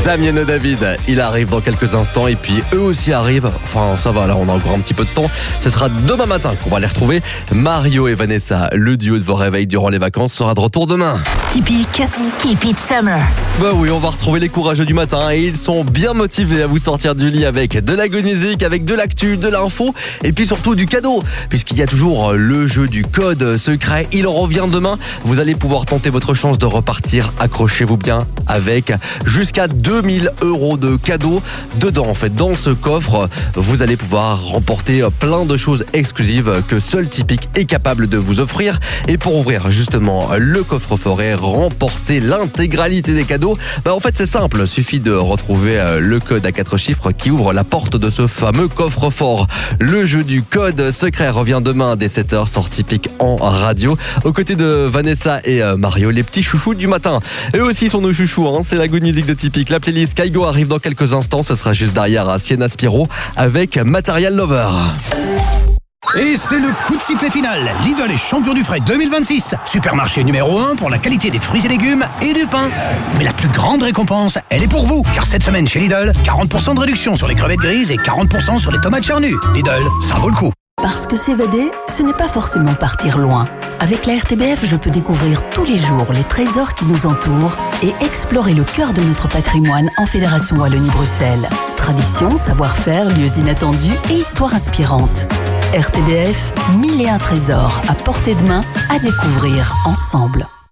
Damien et David, il arrive dans quelques instants et puis eux aussi arrivent. Enfin, ça va, là, on a encore un petit peu de temps. Ce sera demain matin qu'on va les retrouver. Mario et Vanessa, le duo de vos réveils durant les vacances, sera de retour demain. Typique, keep it summer. Bah oui, on va retrouver les courageux du matin et ils sont bien motivés à vous sortir du lit avec de la good music, avec de l'actu, de l'info et puis surtout du cadeau. Puisqu'il y a toujours le jeu du code secret, il revient demain. Vous allez pouvoir tenter votre chance de repartir, accrochez-vous bien, avec jusqu'à 2000 € de cadeaux. Dedans, en fait, dans ce coffre, vous allez pouvoir remporter plein de choses exclusives que seul Typique est capable de vous offrir. Et pour ouvrir justement le coffre-fort et remporter l'intégralité des cadeaux, en fait c'est simple, suffit de retrouver le code à 4 chiffres qui ouvre la porte de ce fameux coffre-fort. Le jeu du code secret revient demain dès 7h sur Typique en radio, aux côtés de Vanessa et Mario, les petits chouchous du matin. Eux aussi sont nos chouchous, c'est la good music de Typique. La playlist Kaigo arrive dans quelques instants, ce sera juste derrière Sienna Spiro avec Material Lover. Et c'est le coup de sifflet final. Lidl est champion du frais 2026. Supermarché numéro 1 pour la qualité des fruits et légumes et du pain. Mais la plus grande récompense, elle est pour vous. Car cette semaine chez Lidl, 40% de réduction sur les crevettes grises et 40% sur les tomates charnues. Lidl, ça vaut le coup. Parce que s'évader, ce n'est pas forcément partir loin. Avec la RTBF, je peux découvrir tous les jours les trésors qui nous entourent et explorer le cœur de notre patrimoine en Fédération Wallonie-Bruxelles. Tradition, savoir-faire, lieux inattendus et histoires inspirantes. RTBF, 1001 trésors à portée de main à découvrir ensemble.